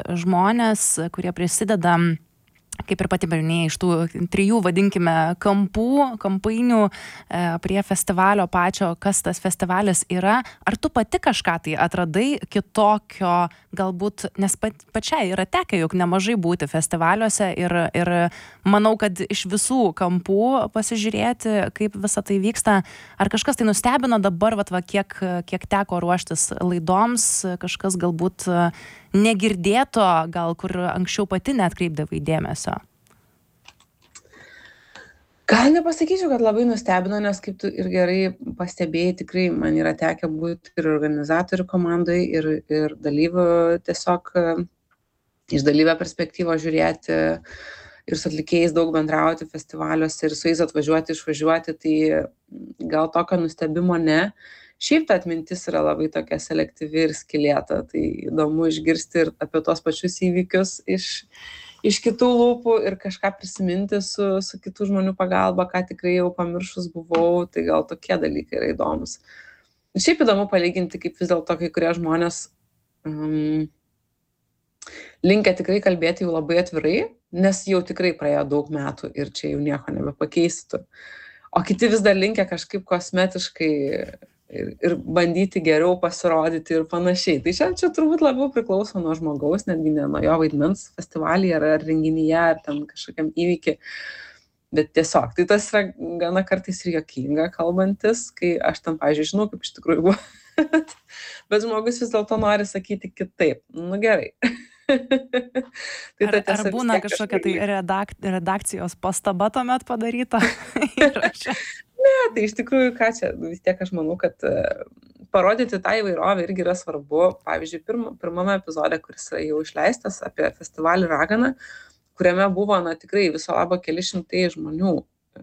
žmonės, kurie prisideda, kaip ir pati minėjai, iš tų 3, vadinkime, kampainių prie festivalio pačio, kas tas festivalis yra. Ar tu pati kažką tai atradai kitokio, galbūt, nes pačiai yra tekę juk nemažai būti festivaliuose ir manau, kad iš visų kampų pasižiūrėti, kaip visa tai vyksta. Ar kažkas tai nustebino dabar, kiek teko ruoštis laidoms, kažkas galbūt negirdėto, gal kur anksčiau pati neatkreipdavai dėmesio? Gal nepasakyčiau, kad labai nustebino, nes kaip tu ir gerai pastebėjai, tikrai man yra tekę būti ir organizatorių komandai, ir dalyvių tiesiog iš dalyvio perspektyvos žiūrėti ir su atlikėjais daug bendrauti festivaliuose ir su jais atvažiuoti, išvažiuoti, tai gal tokio nustebimo ne. Šiaip ta atmintis yra labai tokia selektyvi ir skylėta, tai įdomu išgirsti ir apie tos pačius įvykius iš kitų lūpų ir kažką prisiminti su kitų žmonių pagalba, ką tikrai jau pamiršus buvau, tai gal tokie dalykai yra įdomus. Šiaip įdomu palyginti, kaip vis dėlto kai kurie žmonės linkę tikrai kalbėti jau labai atvirai, nes jau tikrai praėjo daug metų ir čia jau nieko nebepakeistų. O kiti vis dar linkę kažkaip kosmetiškai ir bandyti geriau pasirodyti ir panašiai. Tai čia turbūt labiau priklauso nuo žmogaus, netgi ne nuo jo vaidmens festivalyje ar renginyje, ar ten kažkokiam įvykiui. Bet tiesiog, tai tas yra gana kartais ir juokinga kalbantis, kai aš tam, pavyzdžiui, žinau, kaip iš tikrųjų buvo. Bet žmogus vis dėlto nori sakyti kitaip. Nu gerai. Tai ar būna kažkokia tai redakcijos pastaba tuomet padaryta? Ne, tai iš tikrųjų, ką čia, vis tiek aš manau, kad parodyti tą įvairovę irgi yra svarbu. Pavyzdžiui, pirmame epizode, kuris yra jau išleistas apie festivalį Ragana, kuriame buvo, tikrai viso labo keli šimtai žmonių,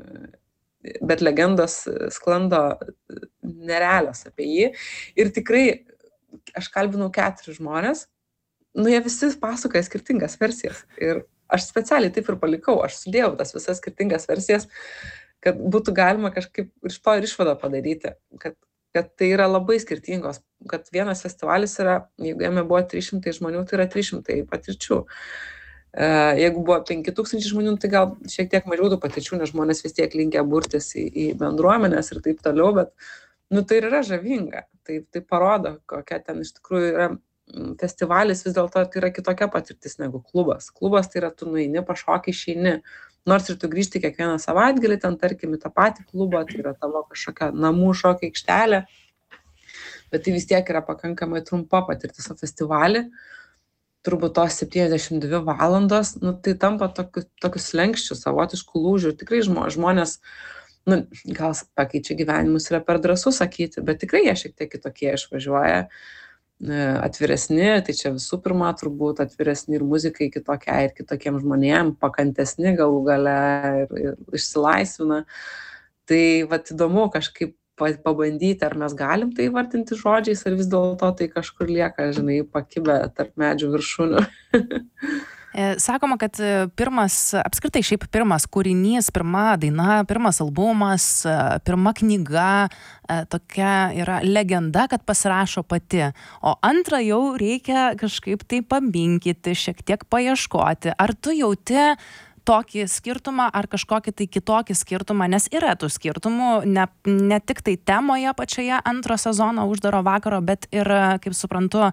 bet legendos sklando nerealios apie jį. Ir tikrai aš kalbinau 4 žmonės, jie visi pasakoja skirtingas versijas. Ir aš specialiai taip ir palikau, aš sudėjau tas visas skirtingas versijas, kad būtų galima kažkaip iš to ir išvadą padaryti, kad tai yra labai skirtingos, kad vienas festivalis yra, jeigu jame buvo 300 žmonių, tai yra 300 patirčių. Jeigu buvo 5000 žmonių, tai gal šiek tiek mažiau tų patirčių, nes žmonės vis tiek linkę burtis į bendruomenės ir taip toliau, bet tai ir yra žavinga. Tai parodo, kokia ten iš tikrųjų yra festivalis, vis dėlto tai yra kitokia patirtis negu klubas. Klubas tai yra tu nueini, pašoki, išeini. Nors ir tu grįžti kiekvieną savaitgalį, ten tarkim į tą patį klubą, tai yra tavo kažkokia namų šokio aikštelė, bet tai vis tiek yra pakankamai trumpa patirtis, o festivalį, turbūt tos 72 valandos, tai tampa tokius slenkščių, savotiškų lūžių. Tikrai žmonės, gal pakeičia gyvenimus, yra per drąsu sakyti, bet tikrai jie šiek tiek kitokie išvažiuoja, atviresni, tai čia visų pirma turbūt atviresni ir muzikai kitokiai ir kitokiem žmonėm, pakantesni galų gale ir išsilaisvina. Tai įdomu kažkaip pabandyti, ar mes galim tai vardinti žodžiais, ar vis dėlto tai kažkur lieka, pakibę tarp medžių viršūnių. Sakoma, kad apskritai pirmas kūrinys, pirma daina, pirmas albumas, pirma knyga, tokia yra legenda, kad pasirašo pati. O antrą jau reikia kažkaip tai paminkyti, šiek tiek paieškoti. Ar tu jauti tokį skirtumą ar kažkokį tai kitokį skirtumą, nes yra tų skirtumų, ne tik tai temoje pačioje antro sezono Uždaro vakaro, bet ir, kaip suprantu,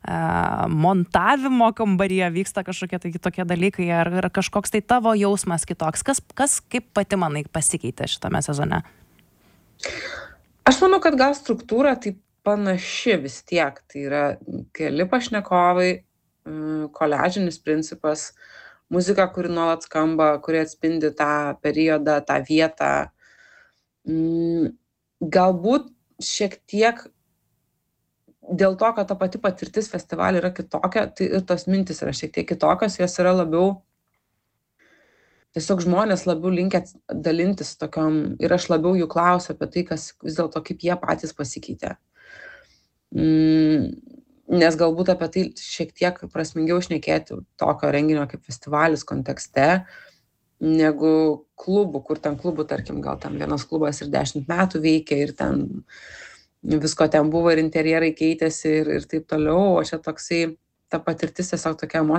montavimo kambaryje vyksta kažkokie tai kitokie dalykai, ar kažkoks tai tavo jausmas kitoks. Kas kaip pati manai pasikeitė šitame sezone? Aš manau, kad gal struktūra tai panaši vis tiek. Tai yra keli pašnekovai, koliažinis principas, muzika, kuri nuolat skamba, kuri atspindi tą periodą, tą vietą. Galbūt šiek tiek dėl to, kad ta pati patirtis festivalį yra kitokia, tai ir tos mintis yra šiek tiek kitokios, jos yra labiau, tiesiog žmonės labiau linkę dalintis tokiom, ir aš labiau jų klausiu apie tai, kas vis dėlto kaip jie patys pasikeitė. Nes galbūt apie tai šiek tiek prasmingiau šnekėti tokio renginio kaip festivalis kontekste, negu klubų, kur ten klubų, tarkim, gal ten vienas klubas ir 10 metų veikia ir ten visko ten buvo ir interjerai keitėsi ir taip toliau, o čia toksai, ta patirtis tiesiog tokia